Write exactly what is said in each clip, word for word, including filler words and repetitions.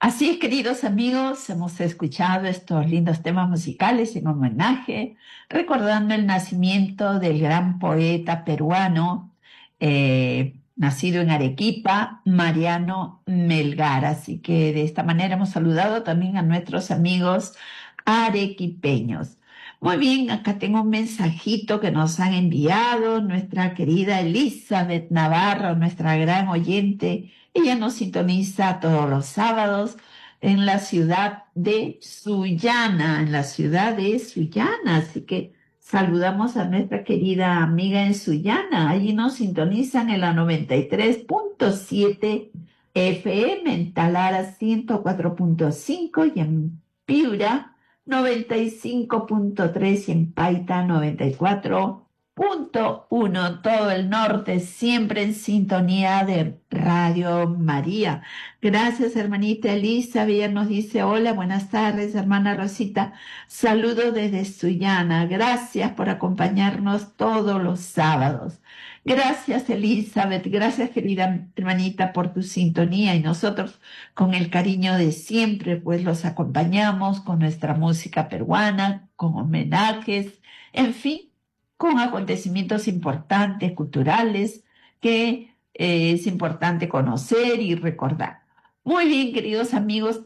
Así es, queridos amigos, hemos escuchado estos lindos temas musicales en homenaje, recordando el nacimiento del gran poeta peruano, eh, nacido en Arequipa, Mariano Melgar. Así que de esta manera hemos saludado también a nuestros amigos arequipeños. Muy bien, acá tengo un mensajito que nos han enviado nuestra querida Elizabeth Navarro, nuestra gran oyente. Ella nos sintoniza todos los sábados en la ciudad de Sullana, en la ciudad de Sullana. Así que saludamos a nuestra querida amiga en Sullana. Allí nos sintonizan en la noventa y tres punto siete F M, en Talara ciento cuatro punto cinco y en Piura noventa y cinco punto tres y en Paita noventa y cuatro punto uno. Todo el norte siempre en sintonía de Radio María. Gracias, hermanita Elisa. Ella nos dice: hola, buenas tardes, hermana Rosita. Saludos desde Sullana. Gracias por acompañarnos todos los sábados. Gracias, Elizabeth. Gracias, querida hermanita, por tu sintonía. Y nosotros, con el cariño de siempre, pues los acompañamos con nuestra música peruana, con homenajes, en fin, con acontecimientos importantes, culturales, que eh, es importante conocer y recordar. Muy bien, queridos amigos,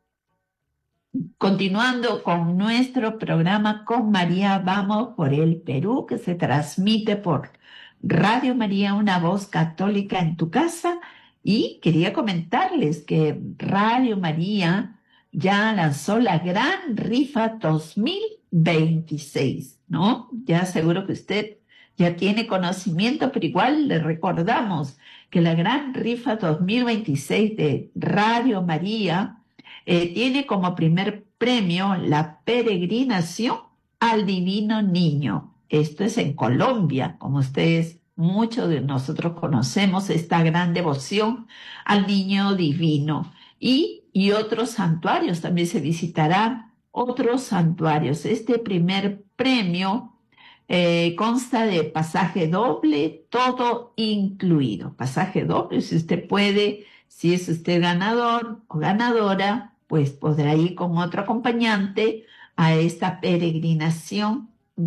continuando con nuestro programa con María, vamos por el Perú, que se transmite por Radio María, una voz católica en tu casa. Y quería comentarles que Radio María ya lanzó la gran rifa dos mil veintiséis, ¿no? Ya seguro que usted ya tiene conocimiento, pero igual le recordamos que la gran rifa dos mil veintiséis de Radio María eh, tiene como primer premio la peregrinación al Divino Niño. Esto es en Colombia, como ustedes, muchos de nosotros conocemos esta gran devoción al Niño Divino. Y, y otros santuarios, también se visitarán otros santuarios. Este primer premio eh, consta de pasaje doble, todo incluido. Pasaje doble, si usted puede, si es usted ganador o ganadora, pues podrá ir con otro acompañante a esta peregrinación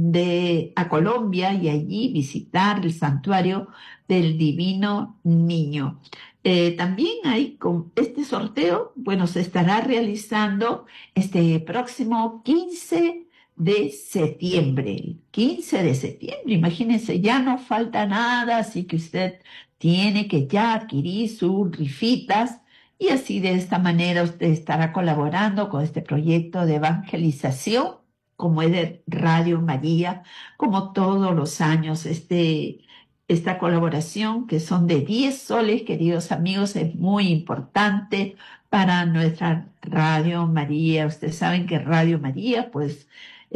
de, a Colombia, y allí visitar el santuario del Divino Niño. Eh, también hay con este sorteo, bueno, se estará realizando este próximo quince de septiembre. El quince de septiembre, imagínense, ya no falta nada, así que usted tiene que ya adquirir sus rifitas, y así de esta manera usted estará colaborando con este proyecto de evangelización, como es de Radio María, como todos los años. Este, esta colaboración, que son de diez soles, queridos amigos, es muy importante para nuestra Radio María. Ustedes saben que Radio María, pues,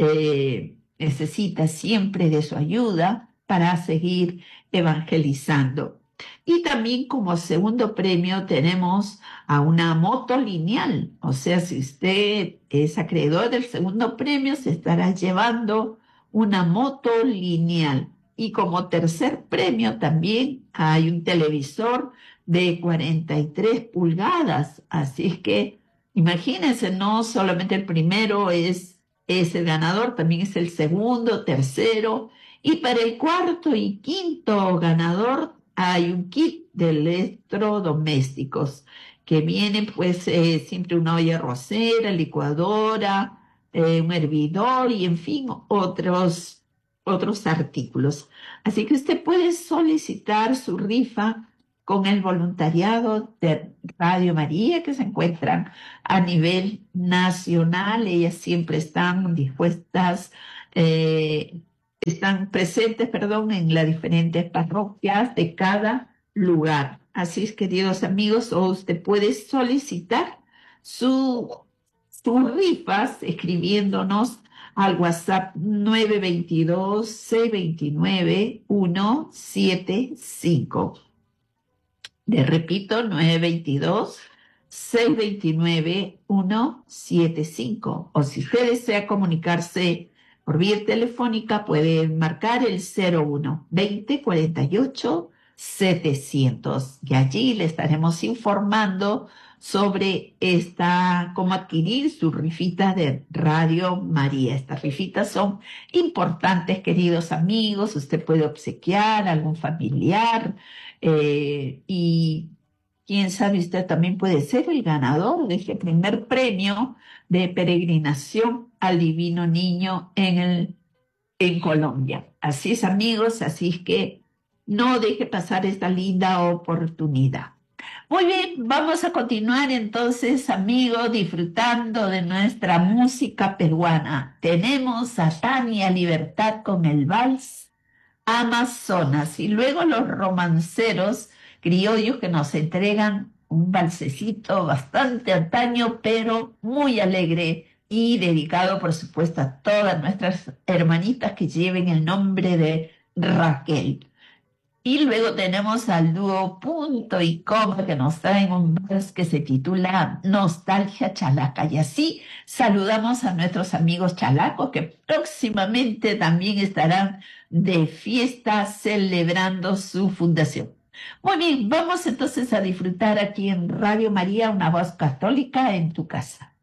eh, necesita siempre de su ayuda para seguir evangelizando. Y también como segundo premio tenemos a una moto lineal. O sea, si usted es acreedor del segundo premio, se estará llevando una moto lineal. Y como tercer premio también hay un televisor de cuarenta y tres pulgadas. Así es que imagínense, no solamente el primero es, es el ganador, también es el segundo, tercero. Y para el cuarto y quinto ganador hay un kit de electrodomésticos que viene, pues, eh, siempre una olla arrocera, licuadora, eh, un hervidor y, en fin, otros, otros artículos. Así que usted puede solicitar su rifa con el voluntariado de Radio María, que se encuentran a nivel nacional. Ellas siempre están dispuestas, eh, están presentes, perdón, en las diferentes parroquias de cada lugar. Así es, queridos amigos, o usted puede solicitar su, sus rifas escribiéndonos al WhatsApp nueve dos dos, seis dos nueve, uno siete cinco. Le repito, nueve dos dos, seis dos nueve, uno siete cinco. O si usted desea comunicarse por vía telefónica, puede marcar el cero uno, veinte, cuarenta y ocho, setecientos. Y allí le estaremos informando sobre esta, cómo adquirir su rifita de Radio María. Estas rifitas son importantes, queridos amigos. Usted puede obsequiar a algún familiar eh, y quién sabe, usted también puede ser el ganador de este primer premio de peregrinación al Divino Niño en el, en Colombia. Así es, amigos, así es que no deje pasar esta linda oportunidad. Muy bien, vamos a continuar entonces, amigos, disfrutando de nuestra música peruana. Tenemos a Tania Libertad con el vals Amazonas y luego los romanceros criollos que nos entregan un valsecito bastante antaño, pero muy alegre y dedicado, por supuesto, a todas nuestras hermanitas que lleven el nombre de Raquel. Y luego tenemos al dúo Punto y Coma que nos traen un vals que se titula Nostalgia Chalaca. Y así saludamos a nuestros amigos chalacos que próximamente también estarán de fiesta celebrando su fundación. Muy bien, vamos entonces a disfrutar aquí en Radio María, una voz católica en tu casa.